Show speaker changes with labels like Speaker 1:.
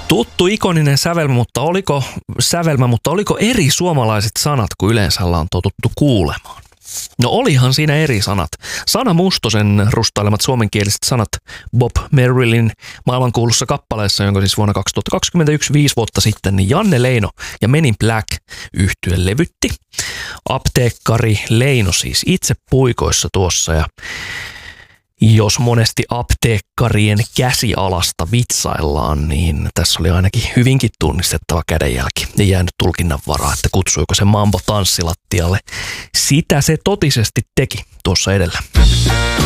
Speaker 1: Tuttu ikoninen sävelmä, mutta oliko eri suomalaiset sanat kuin yleensä ollaan totuttu kuulemaan? No olihan siinä eri sanat. Sana Mustosen rustailemat suomenkieliset sanat Bob Merrillin maailmankuulussa kappaleessa, jonka siis vuonna 2021, 5 vuotta sitten, niin Janne Leino ja Men in Black -yhtye levytti. Apteekkari Leino siis itse puikoissa tuossa, ja jos monesti apteekkarien käsialasta vitsaillaan, niin tässä oli ainakin hyvinkin tunnistettava kädenjälki. Ei jäänyt tulkinnan varaa, että kutsuiko se Mambo tanssilattialle. Sitä se totisesti teki tuossa edellä.